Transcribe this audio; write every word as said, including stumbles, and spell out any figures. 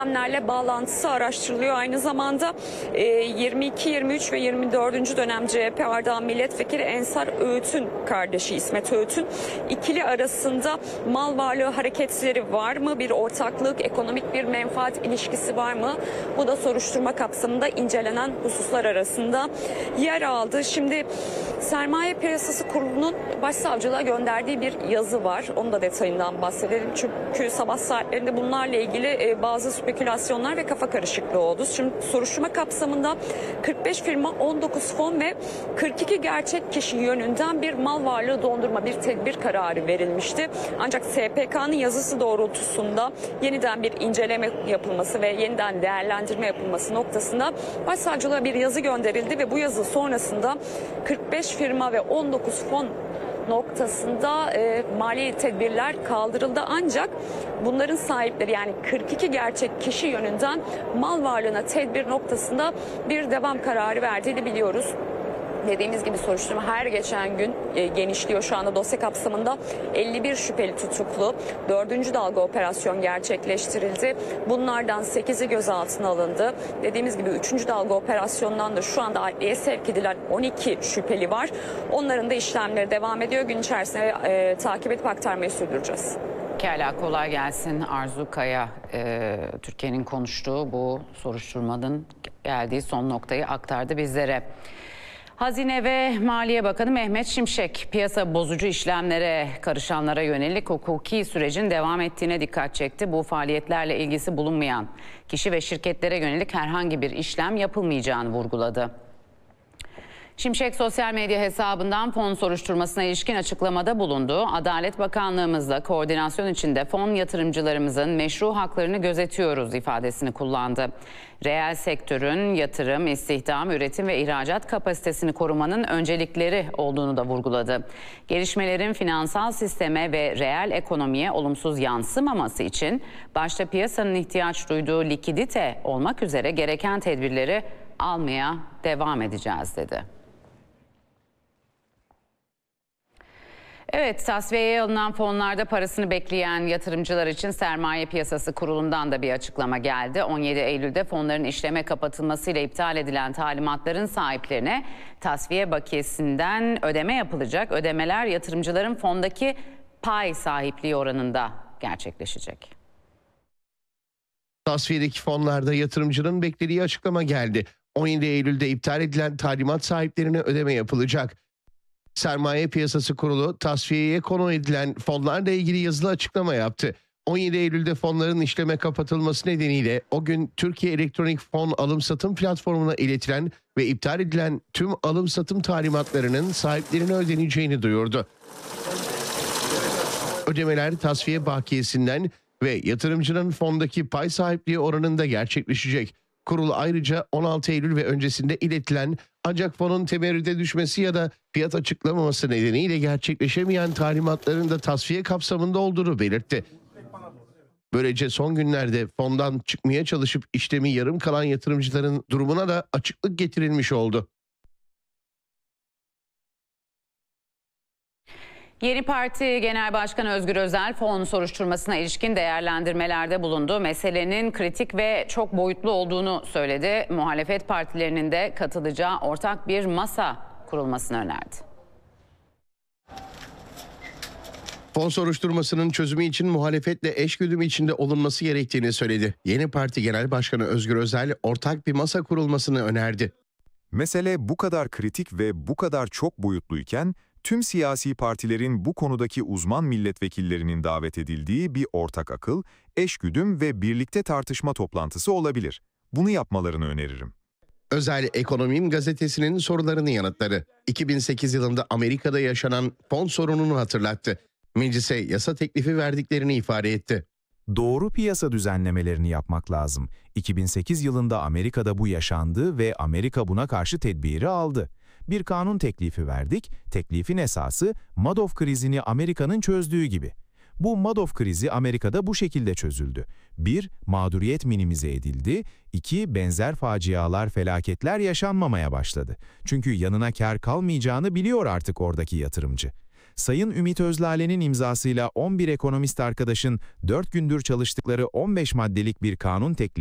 Dönemlerle bağlantısı araştırılıyor. Aynı zamanda yirmi iki, yirmi üç ve yirmi dördüncü dönem C H P Ardahan Milletvekili Ensar Öğüt'ün kardeşi İsmet Öğüt'ün ikili arasında mal varlığı hareketleri var mı? Bir ortaklık, ekonomik bir menfaat ilişkisi var mı? Bu da soruşturma kapsamında incelenen hususlar arasında yer aldı. Şimdi Sermaye Piyasası Kurulu'nun başsavcılığa gönderdiği bir yazı var. Onun da detayından bahsedelim. Çünkü sabah saatlerinde bunlarla ilgili bazı spekülasyonlar ve kafa karışıklığı oldu. Şimdi soruşturma kapsamında kırk beş firma, on dokuz fon ve kırk iki gerçek kişi yönünden bir mal varlığı dondurma, bir tedbir kararı verilmişti. Ancak S P K'nın yazısı doğrultusunda yeniden bir inceleme yapılması ve yeniden değerlendirme yapılması noktasında başsavcılığa bir yazı gönderildi ve bu yazı sonrasında kırk beş firma ve on dokuz fon noktasında e, mali tedbirler kaldırıldı, ancak bunların sahipleri yani kırk iki gerçek kişi yönünden mal varlığına tedbir noktasında bir devam kararı verdiğini biliyoruz. Dediğimiz gibi soruşturma her geçen gün e, genişliyor. Şu anda dosya kapsamında elli bir şüpheli tutuklu. Dördüncü dalga operasyon gerçekleştirildi. Bunlardan sekizi gözaltına alındı. Dediğimiz gibi üçüncü dalga operasyondan da şu anda adliyeye sevk edilen on iki şüpheli var. Onların da işlemleri devam ediyor. Gün içerisinde e, takip edip aktarmayı sürdüreceğiz. Pekala, kolay gelsin. Arzu Kaya, e, Türkiye'nin konuştuğu bu soruşturmanın geldiği son noktayı aktardı bizlere. Hazine ve Maliye Bakanı Mehmet Şimşek, piyasa bozucu işlemlere karışanlara yönelik hukuki sürecin devam ettiğine dikkat çekti. Bu faaliyetlerle ilgisi bulunmayan kişi ve şirketlere yönelik herhangi bir işlem yapılmayacağını vurguladı. Şimşek sosyal medya hesabından fon soruşturmasına ilişkin açıklamada bulundu. Adalet Bakanlığımızla koordinasyon içinde fon yatırımcılarımızın meşru haklarını gözetiyoruz ifadesini kullandı. Reel sektörün yatırım, istihdam, üretim ve ihracat kapasitesini korumanın öncelikleri olduğunu da vurguladı. Gelişmelerin finansal sisteme ve reel ekonomiye olumsuz yansımaması için başta piyasanın ihtiyaç duyduğu likidite olmak üzere gereken tedbirleri almaya devam edeceğiz dedi. Evet, tasfiyeye alınan fonlarda parasını bekleyen yatırımcılar için Sermaye Piyasası Kurulu'ndan da bir açıklama geldi. on yedi Eylül'de fonların işleme kapatılmasıyla iptal edilen talimatların sahiplerine tasfiye bakiyesinden ödeme yapılacak. Ödemeler yatırımcıların fondaki pay sahipliği oranında gerçekleşecek. Tasfiyedeki fonlarda yatırımcının beklediği açıklama geldi. on yedi Eylül'de iptal edilen talimat sahiplerine ödeme yapılacak. Sermaye Piyasası Kurulu tasfiyeye konu edilen fonlarla ilgili yazılı açıklama yaptı. on yedi Eylül'de fonların işleme kapatılması nedeniyle o gün Türkiye Elektronik Fon Alım Satım Platformu'na iletilen ve iptal edilen tüm alım satım talimatlarının sahiplerine ödeneceğini duyurdu. Ödemeler tasfiye bakiyesinden ve yatırımcının fondaki pay sahipliği oranında gerçekleşecek. Kurul ayrıca on altı Eylül ve öncesinde iletilen ancak fonun temerrüde düşmesi ya da fiyat açıklamaması nedeniyle gerçekleşemeyen talimatların da tasfiye kapsamında olduğunu belirtti. Böylece son günlerde fondan çıkmaya çalışıp işlemi yarım kalan yatırımcıların durumuna da açıklık getirilmiş oldu. Yeni Parti Genel Başkanı Özgür Özel fon soruşturmasına ilişkin değerlendirmelerde bulundu. Meselenin kritik ve çok boyutlu olduğunu söyledi. Muhalefet partilerinin de katılacağı ortak bir masa kurulmasını önerdi. Fon soruşturmasının çözümü için muhalefetle eşgüdüm içinde olunması gerektiğini söyledi. Yeni Parti Genel Başkanı Özgür Özel ortak bir masa kurulmasını önerdi. Mesele bu kadar kritik ve bu kadar çok boyutluyken tüm siyasi partilerin bu konudaki uzman milletvekillerinin davet edildiği bir ortak akıl, eşgüdüm ve birlikte tartışma toplantısı olabilir. Bunu yapmalarını öneririm. Özel Ekonomim gazetesinin sorularını yanıtladı. iki bin sekiz yılında Amerika'da yaşanan fon sorununu hatırlattı. Meclise yasa teklifi verdiklerini ifade etti. Doğru piyasa düzenlemelerini yapmak lazım. iki bin sekiz yılında Amerika'da bu yaşandı ve Amerika buna karşı tedbiri aldı. Bir kanun teklifi verdik. Teklifin esası Madoff krizini Amerika'nın çözdüğü gibi. Bu Madoff krizi Amerika'da bu şekilde çözüldü. Bir, mağduriyet minimize edildi. İki, benzer facialar, felaketler yaşanmamaya başladı. Çünkü yanına kar kalmayacağını biliyor artık oradaki yatırımcı. Sayın Ümit Özlale'nin imzasıyla on bir ekonomist arkadaşın dört gündür çalıştıkları on beş maddelik bir kanun teklifi